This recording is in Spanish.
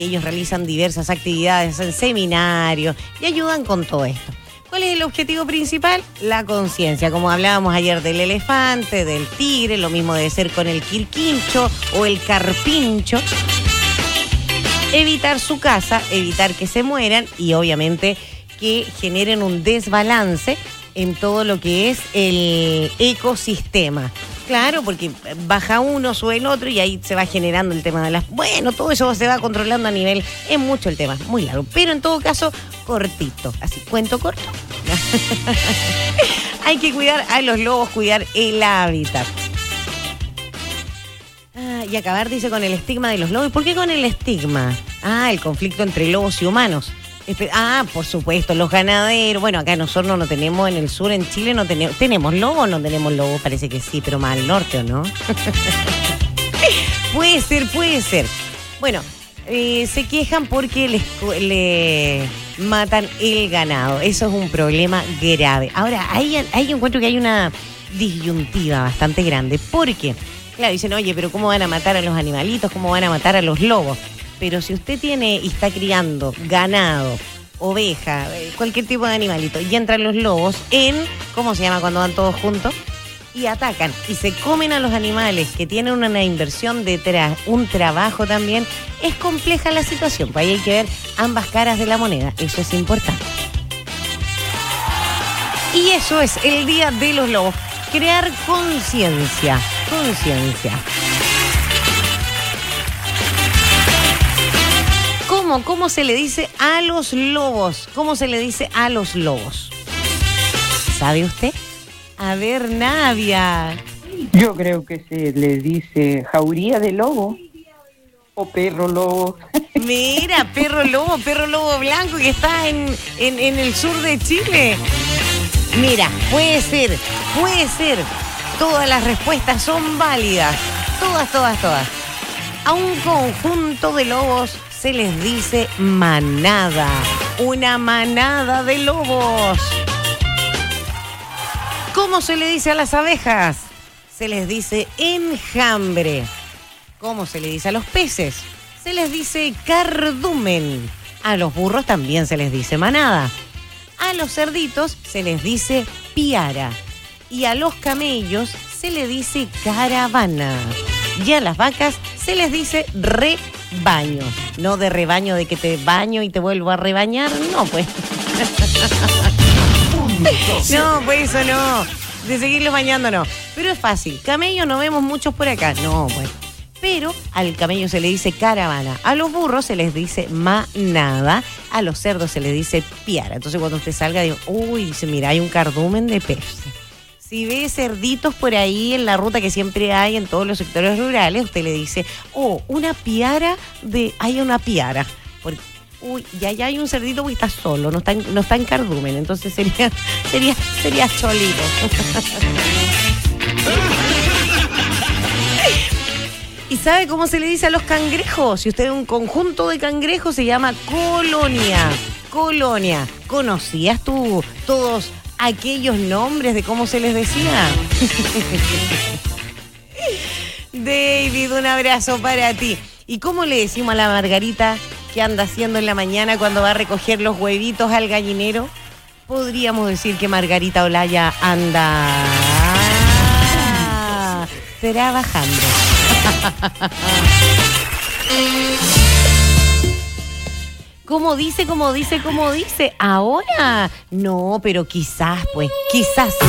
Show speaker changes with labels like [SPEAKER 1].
[SPEAKER 1] Ellos realizan diversas actividades en seminarios y ayudan con todo esto. ¿Cuál es el objetivo principal? La conciencia, como hablábamos ayer del elefante, del tigre, lo mismo debe ser con el quirquincho o el carpincho. Evitar su casa, evitar que se mueran y obviamente que generen un desbalance en todo lo que es el ecosistema. Claro, porque baja uno, sube el otro y ahí se va generando el tema de las... Bueno, todo eso se va controlando a nivel... Es mucho el tema, muy largo. Pero en todo caso, cortito. Así, cuento corto. Hay que cuidar a los lobos, cuidar el hábitat. Y acabar, dice, con el estigma de los lobos. ¿Por qué con el estigma? El conflicto entre lobos y humanos. Por supuesto, los ganaderos. Bueno, acá nosotros no tenemos, en el sur, en Chile, no tenemos. ¿Tenemos lobo o no tenemos lobo? Parece que sí, pero más al norte, ¿o no? Puede ser. Bueno, se quejan porque le matan el ganado. Eso es un problema grave. Ahora, ahí encuentro que hay una disyuntiva bastante grande. ¿Por qué? Claro, dicen, oye, pero ¿cómo van a matar a los animalitos? ¿Cómo van a matar a los lobos? Pero si usted tiene y está criando ganado, oveja, cualquier tipo de animalito, y entran los lobos ¿cómo se llama cuando van todos juntos? Y atacan y se comen a los animales que tienen una inversión detrás, un trabajo también, es compleja la situación. Pues ahí hay que ver ambas caras de la moneda, eso es importante. Y eso es el Día de los Lobos, crear conciencia. ¿Cómo se le dice a los lobos? ¿Cómo se le dice a los lobos? ¿Sabe usted? A ver, Nadia.
[SPEAKER 2] Yo creo que se le dice jauría de lobo o perro lobo.
[SPEAKER 1] Mira, perro lobo blanco que está en el sur de Chile. Mira, puede ser. Todas las respuestas son válidas. Todas. A un conjunto de lobos se les dice manada. Una manada de lobos. ¿Cómo se le dice a las abejas? Se les dice enjambre. ¿Cómo se le dice a los peces? Se les dice cardumen. A los burros también se les dice manada. A los cerditos se les dice piara. Y a los camellos se les dice caravana. Y a las vacas se les dice rebaño. No de rebaño de que te baño y te vuelvo a rebañar. No, pues. No, pues eso no. De seguirlos bañando no. Pero es fácil. Camello no vemos muchos por acá. No, pues. Pero al camello se le dice caravana. A los burros se les dice manada. A los cerdos se les dice piara. Entonces cuando usted salga, digo, dice, mira, hay un cardumen de peces. Si ve cerditos por ahí en la ruta que siempre hay en todos los sectores rurales, usted le dice, una piara hay una piara. Porque, ya hay un cerdito que está solo, no está en cardumen, entonces sería cholito. ¿Y sabe cómo se le dice a los cangrejos? Si usted es un conjunto de cangrejos, se llama colonia. ¿Conocías tú todos aquellos nombres de cómo se les decía? David, un abrazo para ti. ¿Y cómo le decimos a la Margarita que anda haciendo en la mañana cuando va a recoger los huevitos al gallinero? Podríamos decir que Margarita Olaya anda trabajando. ¿Cómo dice? ¿Ahora? No, pero quizás.